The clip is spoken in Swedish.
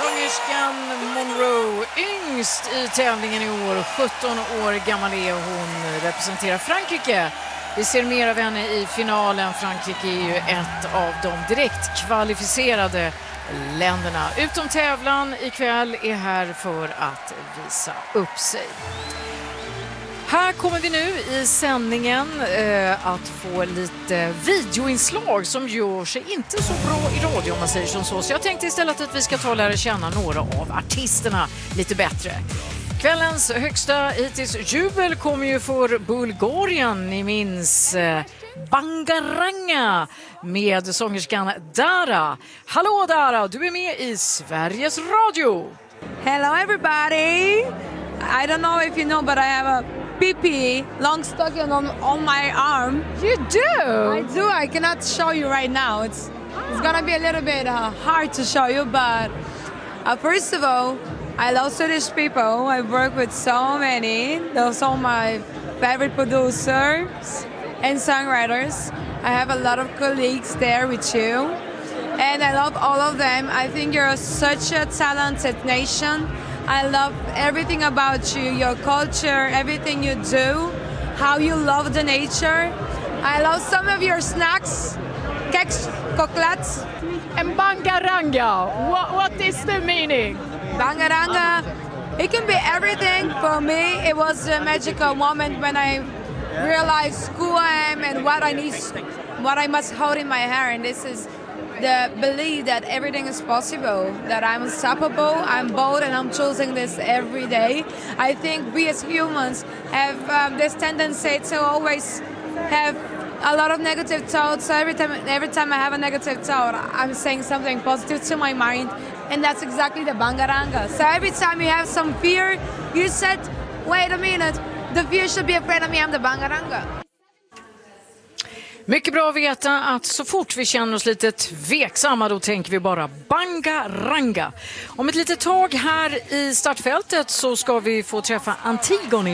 Sångerskan Monroe, yngst i tävlingen i år, 17 år gammal är hon, representerar Frankrike. Vi ser mer av henne i finalen. Frankrike är ju ett av de direkt kvalificerade länderna. Utom tävlan ikväll är här för att visa upp sig. Här kommer vi nu i sändningen att få lite videoinslag som gör sig inte så bra i radio om man säger som så. Så jag tänkte istället att vi ska ta och lära känna några av artisterna lite bättre. Kvällens högsta hittills jubel kommer ju för Bulgarien. Ni minns Bangaranga med sångerskan Dara. Hallå Dara, du är med i Sveriges Radio. Hello everybody. I don't know if you know, but I have a PP long stocking on my arm. You do? I do. I cannot show you right now. It's gonna be a little bit hard to show you, but first of all, I love Swedish people. I work with so many. Those are my favorite producers and songwriters. I have a lot of colleagues there with you, and I love all of them. I think you're such a talented nation. I love everything about you, your culture, everything you do, how you love the nature. I love some of your snacks, kex, chocolates. And Bangaranga, what is the meaning? Bangaranga, it can be everything. For me, it was a magical moment when I realized who I am and what I must hold in my hand. And this is the belief that everything is possible, that I'm unstoppable, I'm bold, and I'm choosing this every day. I think we as humans have this tendency to always have a lot of negative thoughts. So every time I have a negative thought, I'm saying something positive to my mind, and that's exactly the Bangaranga. So every time you have some fear, you said, wait a minute, the fear should be afraid of me, I'm the Bangaranga. Mycket bra att veta att så fort vi känner oss lite tveksamma då tänker vi bara Bangaranga. Om ett litet tag här i startfältet så ska vi få träffa Antigone